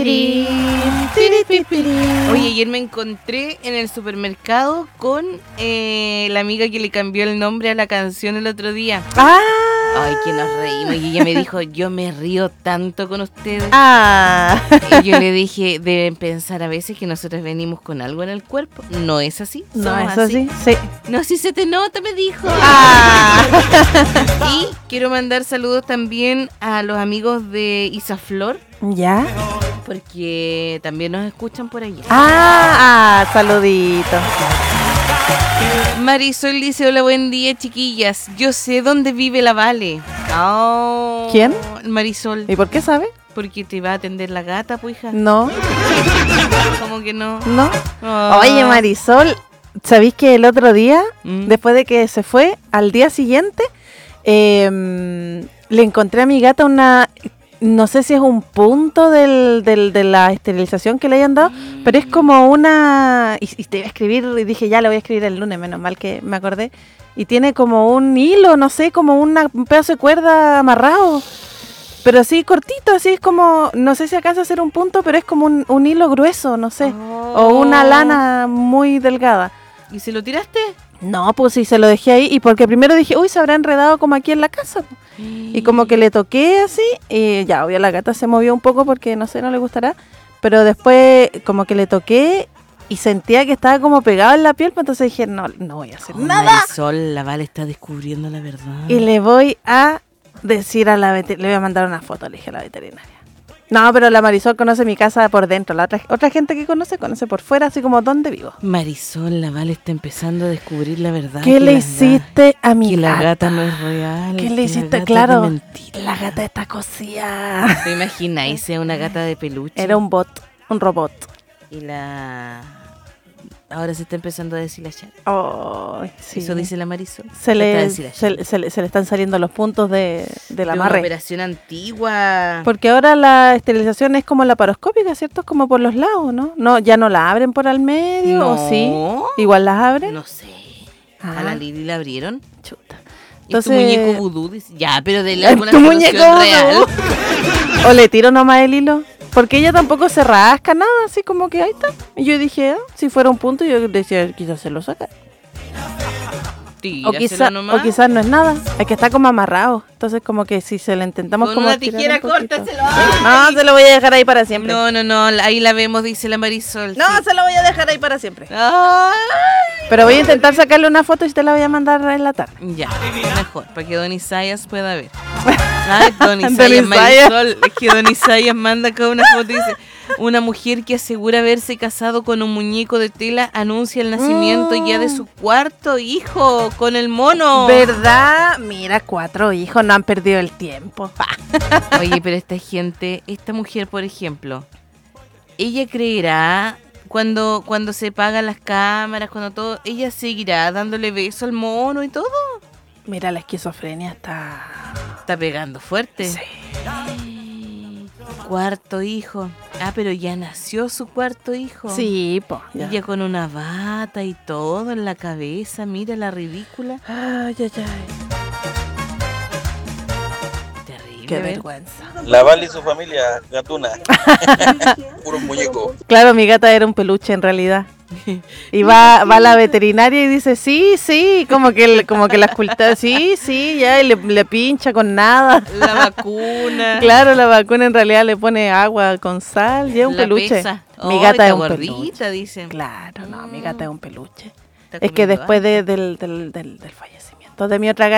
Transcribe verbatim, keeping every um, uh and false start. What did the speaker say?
Tiripirí, tiripipirí. Oye, ayer me encontré en el supermercado con eh, la amiga que le cambió el nombre a la canción el otro día. ¡Ah! Ay, que nos reímos. Y ella me dijo, yo me río tanto con ustedes. ¡Ah! Y yo le dije, deben pensar a veces que nosotros venimos con algo en el cuerpo. No es así. No es así. Sí. No, si se te nota, me dijo. ¡Ah! Y quiero mandar saludos también a los amigos de Isaflor. ¿Ya? Porque también nos escuchan por allá. ¡Ah! ah saludito. Marisol dice, hola, buen día, chiquillas. Yo sé dónde vive la Vale. Oh, ¿Quién? Marisol. ¿Y por qué sabe? Porque te va a atender la gata, pues, hija. No. ¿Cómo que no? No. Oh. Oye, Marisol, ¿sabéis que el otro día, ¿Mm? después de que se fue, al día siguiente, eh, le encontré a mi gata una... No sé si es un punto del, del, de la esterilización que le hayan dado, mm. pero es como una... Y, y te iba a escribir, y dije, ya le voy a escribir el lunes, menos mal que me acordé. Y tiene como un hilo, no sé, como una, un pedazo de cuerda amarrado. Pero así cortito, así es como... No sé si acaso hacer un punto, pero es como un, un hilo grueso, no sé. Oh. O una lana muy delgada. ¿Y se lo tiraste? No, pues sí, se lo dejé ahí. Y porque primero dije, uy, se habrá enredado como aquí en la casa. Y como que le toqué así, y ya, obvio, la gata se movió un poco porque, no sé, no le gustará. Pero después como que le toqué y sentía que estaba como pegado en la piel, pues entonces dije, no, no voy a hacer oh, nada. Marisol, la Vale está descubriendo la verdad. Y le voy a decir a la veterinaria, le voy a mandar una foto, le dije a la veterinaria. No, pero la Marisol conoce mi casa por dentro. La otra, otra gente que conoce, conoce por fuera, así como dónde vivo. Marisol, la Vale está empezando a descubrir la verdad. ¿Qué le hiciste a mi que gata? Que la gata no es real. ¿Qué le que hiciste? La claro, es de mentira. La gata está cosida. ¿Te imagináis sea una gata de peluche? Era un bot, un robot. Y la... Ahora se está empezando a deshilachar. Oh, sí. Eso dice la Marisol. Se le, se, se, le, se le están saliendo los puntos de, de la amarre. Una operación antigua. Porque ahora la esterilización es como la paroscópica, ¿cierto? Es como por los lados, ¿no? No, ya no la abren por al medio, no. ¿o sí? ¿Igual las abren? No sé. Ah. ¿A la Lili la abrieron? Chuta. Entonces, ¿y tu muñeco vudú? Ya, pero de la ¿Tu muñeco real? ¿O le tiro nomás el hilo? Porque ella tampoco se rasca nada, así como que ahí está. Y yo dije, ah, si fuera un punto, yo decía, quizás se lo saca. O, quizá, o quizás no es nada, es que está como amarrado. Entonces como que si se le intentamos con como una tijera un corta se lo No, se lo voy a dejar ahí para siempre. No, no, no, ahí la vemos, dice la Marisol. No, sí. Se lo voy a dejar ahí para siempre. Ay. Pero voy a intentar sacarle una foto y te la voy a mandar en la tarde. Ya, mejor, para que Don Isayas pueda ver. Ay, Don Isayas, Marisol, es que Don Isayas manda acá una foto y dice: una mujer que asegura haberse casado con un muñeco de tela anuncia el nacimiento mm. ya de su cuarto hijo con el mono. ¿Verdad? Mira, cuatro hijos, no han perdido el tiempo. Oye, pero esta gente, esta mujer, por ejemplo, ella creerá cuando, cuando se apagan las cámaras, cuando todo, ella seguirá dándole beso al mono y todo. Mira, la esquizofrenia está... Está pegando fuerte. Sí. Cuarto hijo. Ah, pero ya nació su cuarto hijo. Sí, po. Ya. Ella con una bata y todo en la cabeza. Mira la ridícula. Ay, ay, ay. Terrible. Qué vergüenza. La Vale y su familia, gatuna. Puro muñeco. Claro, mi gata era un peluche en realidad. Y va, va a la veterinaria y dice, sí, sí, como que como que la esculta, sí, sí, ya, y le, le pincha con nada. La vacuna. Claro, la vacuna en realidad le pone agua con sal y es un la peluche. Pesa. Mi oh, gata es un gordita, peluche. Dicen. Claro, no, mi gata es un peluche. Es que después de, del, del, del, del fallecimiento de mi otra gata,